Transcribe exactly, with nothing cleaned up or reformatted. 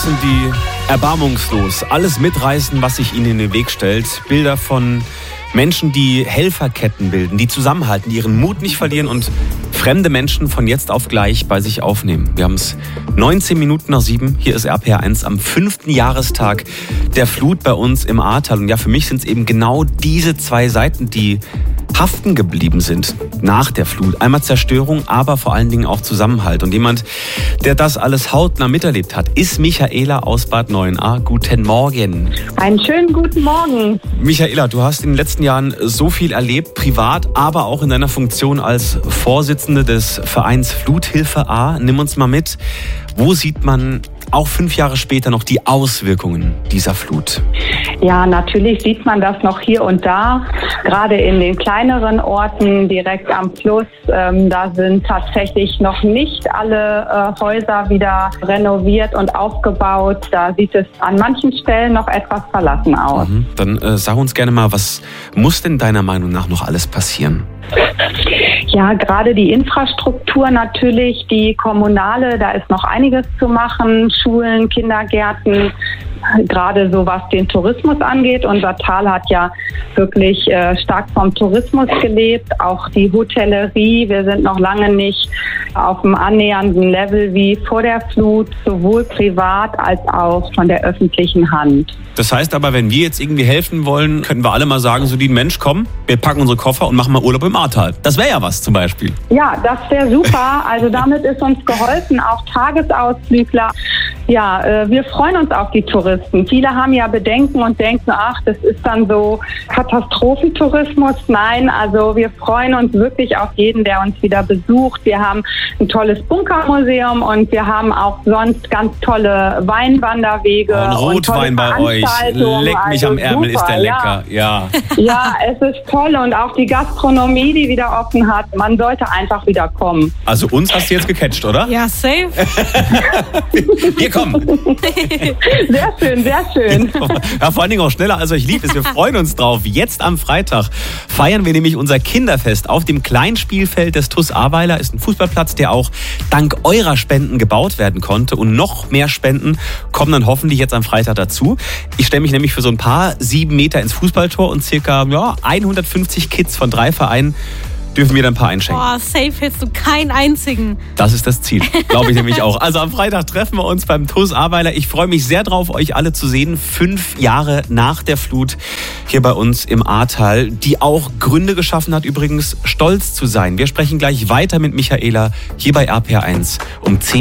Sind die erbarmungslos alles mitreißen, was sich ihnen in den Weg stellt. Bilder von Menschen, die Helferketten bilden, die zusammenhalten, die ihren Mut nicht verlieren und fremde Menschen von jetzt auf gleich bei sich aufnehmen. Wir haben es neunzehn Minuten nach sieben. Hier ist R P R eins am fünften Jahrestag der Flut bei uns im Ahrtal. Und ja, für mich sind es eben genau diese zwei Seiten, die haften geblieben sind nach der Flut. Einmal Zerstörung, aber vor allen Dingen auch Zusammenhalt. Und jemand, der das alles hautnah miterlebt hat, ist Michaela aus Bad Neuenahr. Guten Morgen. Einen schönen guten Morgen. Michaela, du hast in den letzten Jahren so viel erlebt, privat, aber auch in deiner Funktion als Vorsitzende des Vereins Fluthilfe Ahr. Nimm uns mal mit. Wo sieht man auch fünf Jahre später noch die Auswirkungen dieser Flut? Ja, natürlich sieht man das noch hier und da, gerade in den kleineren Orten direkt am Fluss. Ähm, da sind tatsächlich noch nicht alle äh, Häuser wieder renoviert und aufgebaut. Da sieht es an manchen Stellen noch etwas verlassen aus. Mhm. Dann äh, sag uns gerne mal, was muss denn deiner Meinung nach noch alles passieren? Ja, gerade die Infrastruktur natürlich, die kommunale, da ist noch einiges zu machen. Schulen, Kindergärten, gerade so was den Tourismus angeht. Unser Tal hat ja wirklich äh, stark vom Tourismus gelebt, auch die Hotellerie. Wir sind noch lange nicht auf einem annähernden Level wie vor der Flut, sowohl privat als auch von der öffentlichen Hand. Das heißt aber, wenn wir jetzt irgendwie helfen wollen, könnten wir alle mal sagen, so die Mensch, komm, wir packen unsere Koffer und machen mal Urlaub im Ahrtal. Das wäre ja was zum Beispiel. Ja, das wäre super. Also damit ist uns geholfen, auch Tagesausflügler. Ja, äh, wir freuen uns auf die Touristen. Viele haben ja Bedenken und denken, ach, das ist dann so Katastrophentourismus. Nein, also wir freuen uns wirklich auf jeden, der uns wieder besucht. Wir haben ein tolles Bunkermuseum und wir haben auch sonst ganz tolle Weinwanderwege. Oh, ein Rotwein bei euch. Leck mich also am Ärmel, super, ist der lecker. Ja. Ja. Ja, es ist toll und auch die Gastronomie, die wieder offen hat. Man sollte einfach wieder kommen. Also uns hast du jetzt gecatcht, oder? Ja, safe. Wir kommen. Sehr schön, sehr schön. Ja, vor allen Dingen auch schneller, als euch lieb ist. Wir freuen uns drauf. Jetzt am Freitag feiern wir nämlich unser Kinderfest auf dem Kleinspielfeld des T U S Ahrweiler. Ist ein Fußballplatz, der auch dank eurer Spenden gebaut werden konnte. Und noch mehr Spenden kommen dann hoffentlich jetzt am Freitag dazu. Ich stelle mich nämlich für so ein paar sieben Meter ins Fußballtor und circa ja, hundertfünfzig Kids von drei Vereinen dürfen wir dann ein paar einschenken. Boah, safe hältst du keinen einzigen. Das ist das Ziel, glaube ich nämlich auch. Also am Freitag treffen wir uns beim T U S Ahrweiler. Ich freue mich sehr drauf, euch alle zu sehen. Fünf Jahre nach der Flut hier bei uns im Ahrtal, die auch Gründe geschaffen hat, übrigens stolz zu sein. Wir sprechen gleich weiter mit Michaela hier bei R P R eins um zehn